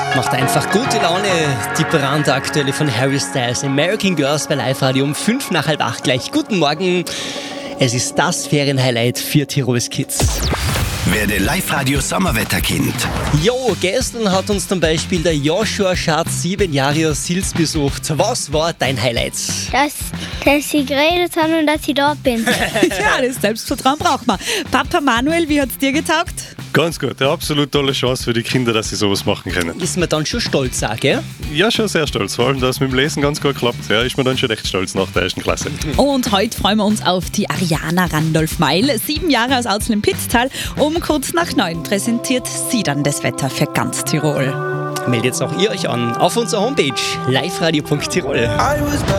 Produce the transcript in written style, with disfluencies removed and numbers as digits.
Macht einfach gute Laune. Die brandaktuelle von Harry Styles, American Girls bei Live-Radio um 7:55 gleich. Guten Morgen. Es ist das Ferienhighlight für Tirols Kids. Werde Live-Radio Sommerwetterkind. Jo, gestern hat uns zum Beispiel der Joshua Schatz 7 Jahre aus Sils besucht. Was war dein Highlight? Dass sie geredet haben und dass ich da bin. Ja, das Selbstvertrauen braucht man. Papa Manuel, wie hat's dir getaugt? Ganz gut, eine absolut tolle Chance für die Kinder, dass sie sowas machen können. Ist man dann schon stolz auch, gell? Ja, schon sehr stolz, vor allem, dass mit dem Lesen ganz gut klappt. Ja, ist man dann schon echt stolz nach der 1. Klasse. Und heute freuen wir uns auf die Ariana Randolph-Meil. 7 Jahre aus Autzl im Pitztal. Um kurz nach 9 präsentiert sie dann das Wetter für ganz Tirol. Meldet auch ihr euch an auf unserer Homepage liveradio.tirol.